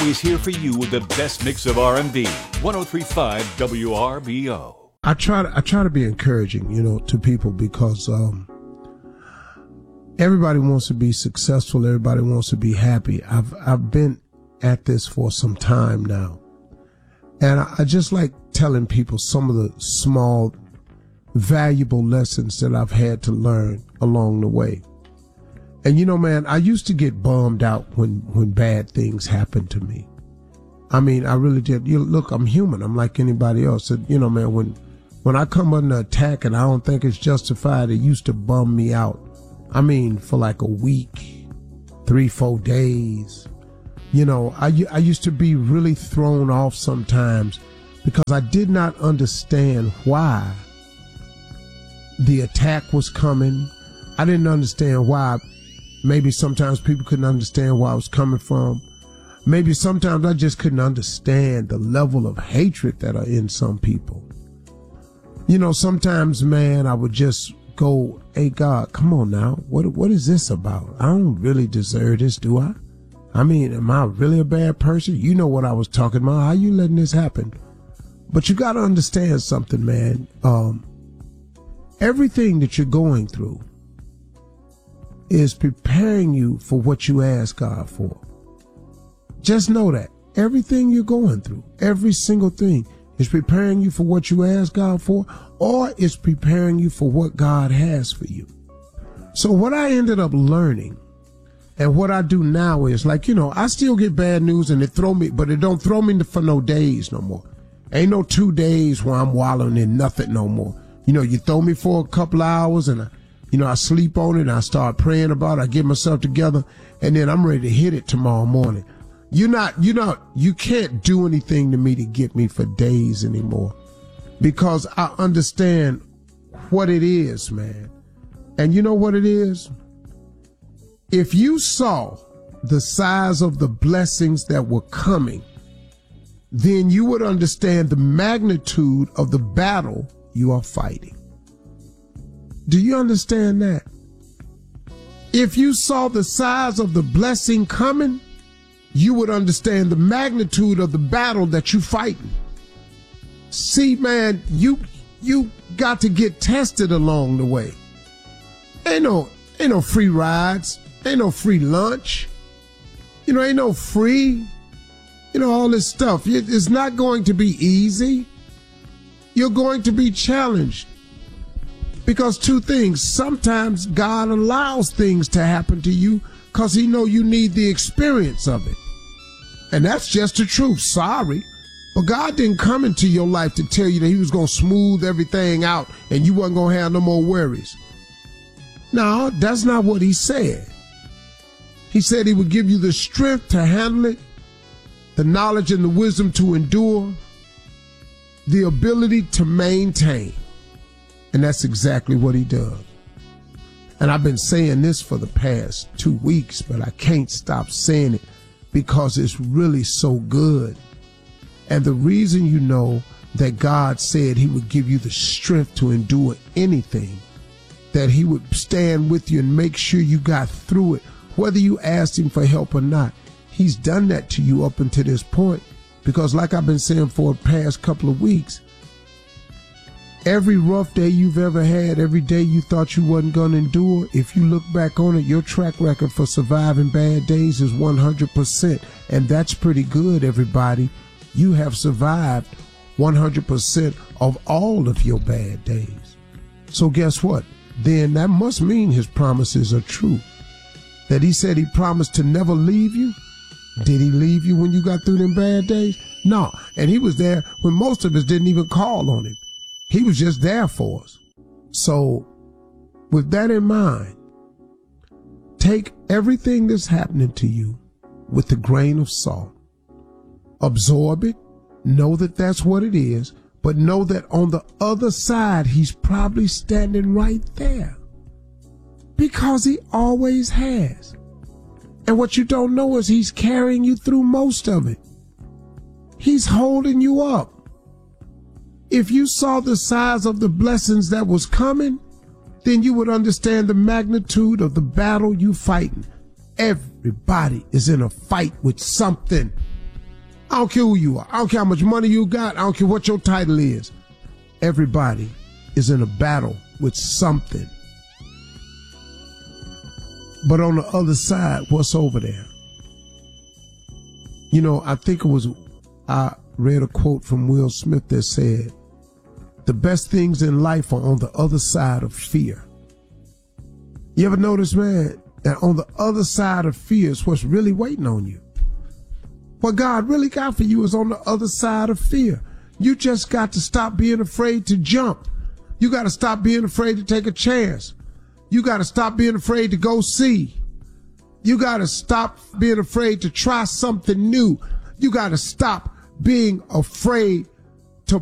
always here for you with the best mix of R&B. 103.5 WRBO. I try to be encouraging, to people because everybody wants to be successful. Everybody wants to be happy. I've been at this for some time now, and I just like telling people some of the small, valuable lessons that I've had to learn along the way. And man, I used to get bummed out when bad things happened to me. I mean, I really did. Look, I'm human. I'm like anybody else. And, man, when I come under attack and I don't think it's justified, it used to bum me out. I mean, for like a week, 3-4 days. I used to be really thrown off sometimes because I did not understand why the attack was coming. I didn't understand why. Maybe sometimes people couldn't understand where I was coming from. Maybe sometimes I just couldn't understand the level of hatred that are in some people. Sometimes, man, I would just go, hey, God, come on now. What is this about? I don't really deserve this, do I? I mean, am I really a bad person? You know what I was talking about. How you letting this happen? But you got to understand something, man. Everything that you're going through is preparing you for what you ask God for. Just know that everything you're going through, every single thing, is preparing you for what you ask God for, or it's preparing you for what God has for you. So what I ended up learning and what I do now is I still get bad news and but it don't throw me for no days no more. Ain't no 2 days where I'm wallowing in nothing no more. You throw me for a couple hours and I sleep on it and I start praying about it. I get myself together and then I'm ready to hit it tomorrow morning. You can't do anything to me to get me for days anymore because I understand what it is, man. And you know what it is? If you saw the size of the blessings that were coming, then you would understand the magnitude of the battle you are fighting. Do you understand that? If you saw the size of the blessing coming, you would understand the magnitude of the battle that you're fighting. See, man, you got to get tested along the way. Ain't no free rides. Ain't no free lunch. Ain't no free, all this stuff. It's not going to be easy. You're going to be challenged. Because 2 things, sometimes God allows things to happen to you because he know you need the experience of it. And that's just the truth. Sorry. But God didn't come into your life to tell you that he was going to smooth everything out and you wasn't going to have no more worries. No, that's not what he said. He said he would give you the strength to handle it, the knowledge and the wisdom to endure, the ability to maintain. And that's exactly what he does. And I've been saying this for the past 2 weeks, but I can't stop saying it because it's really so good. And the reason that God said he would give you the strength to endure anything, that he would stand with you and make sure you got through it, whether you asked him for help or not. He's done that to you up until this point. Because like I've been saying for the past couple of weeks, every rough day you've ever had, every day you thought you wasn't going to endure, if you look back on it, your track record for surviving bad days is 100%. And that's pretty good, everybody. You have survived 100% of all of your bad days. So guess what? Then that must mean his promises are true. That he said he promised to never leave you. Did he leave you when you got through them bad days? No. And he was there when most of us didn't even call on him. He was just there for us. So with that in mind, take everything that's happening to you with a grain of salt. Absorb it. Know that that's what it is. But know that on the other side, he's probably standing right there. Because he always has. And what you don't know is he's carrying you through most of it. He's holding you up. If you saw the size of the blessings that was coming, then you would understand the magnitude of the battle you fighting. Everybody is in a fight with something. I don't care who you are. I don't care how much money you got. I don't care what your title is. Everybody is in a battle with something. But on the other side, what's over there? You know, I read a quote from Will Smith that said, the best things in life are on the other side of fear. You ever notice, man, that on the other side of fear is what's really waiting on you? What God really got for you is on the other side of fear. You just got to stop being afraid to jump. You got to stop being afraid to take a chance. You got to stop being afraid to go see. You got to stop being afraid to try something new. You got to stop being afraid